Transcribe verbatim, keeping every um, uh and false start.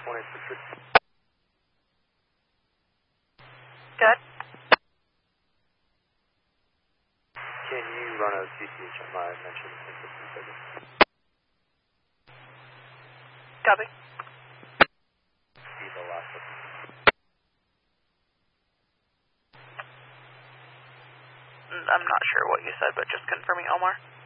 twenty six. Good. Can you run a C C H M I mentioned in fifteen seconds? Copy. Be the last one. I'm not sure what you said, but just confirming Omar.